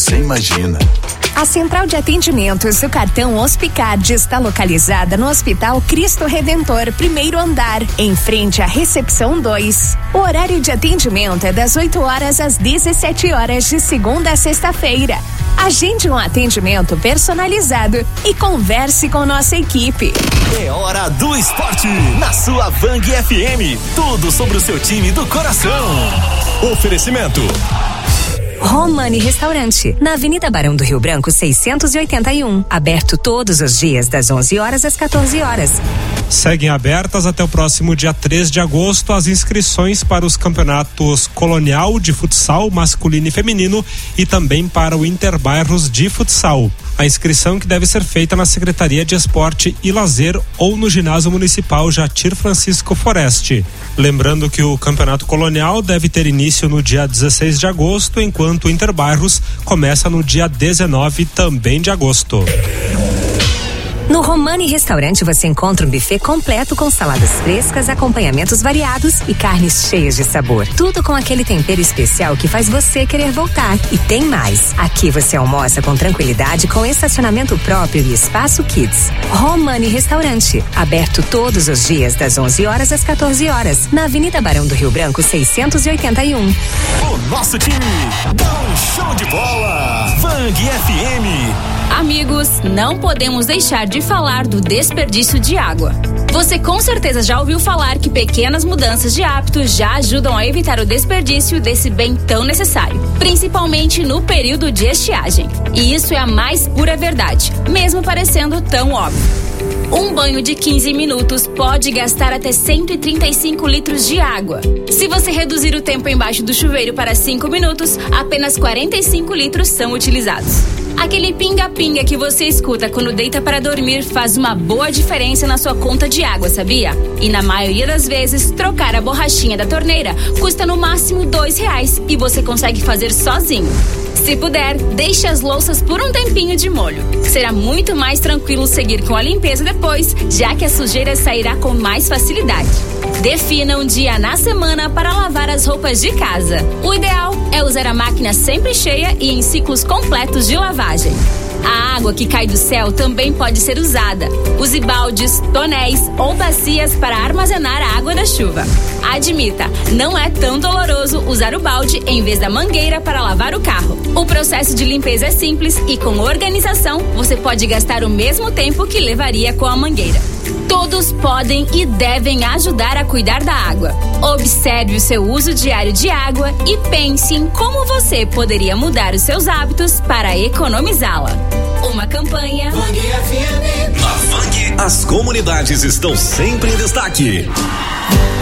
você imagina. A central de atendimentos do cartão Hospicard está localizada no Hospital Cristo Redentor, primeiro andar, em frente à recepção 2. O horário de atendimento é das 8 horas às 17 horas de segunda a sexta-feira. Agende um atendimento personalizado e converse com nossa equipe. É hora do esporte na sua Vang FM. Tudo sobre o seu time do coração. Oferecimento Romani Restaurante, na Avenida Barão do Rio Branco 681, aberto todos os dias das 11 horas às 14 horas. Seguem abertas até o próximo dia 3 de agosto as inscrições para os campeonatos Colonial de futsal masculino e feminino e também para o Interbairros de futsal. A inscrição que deve ser feita na Secretaria de Esporte e Lazer ou no Ginásio Municipal Jatir Francisco Foreste. Lembrando que o Campeonato Colonial deve ter início no dia 16 de agosto, enquanto o Interbairros começa no dia 19 também de agosto. No Romani Restaurante você encontra um buffet completo com saladas frescas, acompanhamentos variados e carnes cheias de sabor. Tudo com aquele tempero especial que faz você querer voltar. E tem mais. Aqui você almoça com tranquilidade, com estacionamento próprio e espaço kids. Romani Restaurante, aberto todos os dias das 11 horas às 14 horas, na Avenida Barão do Rio Branco 681. O nosso time dá um show de bola. Vang FM. Amigos, não podemos deixar de falar do desperdício de água. Você com certeza já ouviu falar que pequenas mudanças de hábitos já ajudam a evitar o desperdício desse bem tão necessário, principalmente no período de estiagem. E isso é a mais pura verdade, mesmo parecendo tão óbvio. Um banho de 15 minutos pode gastar até 135 litros de água. Se você reduzir o tempo embaixo do chuveiro para 5 minutos, apenas 45 litros são utilizados. Aquele pinga-pinga que você escuta quando deita para dormir faz uma boa diferença na sua conta de água, sabia? E na maioria das vezes, trocar a borrachinha da torneira custa no máximo R$2 e você consegue fazer sozinho. Se puder, deixe as louças por um tempinho de molho. Será muito mais tranquilo seguir com a limpeza depois, já que a sujeira sairá com mais facilidade. Defina um dia na semana para lavar as roupas de casa. O ideal é usar a máquina sempre cheia e em ciclos completos de lavagem. A água que cai do céu também pode ser usada. Use baldes, tonéis ou bacias para armazenar a água da chuva. Admita, não é tão doloroso usar o balde em vez da mangueira para lavar o carro. O processo de limpeza é simples e com organização você pode gastar o mesmo tempo que levaria com a mangueira. Todos podem e devem ajudar a cuidar da água. Observe o seu uso diário de água e pense em como você poderia mudar os seus hábitos para economizá-la. Uma campanha Vang FM. Na Vang, as comunidades estão sempre em destaque.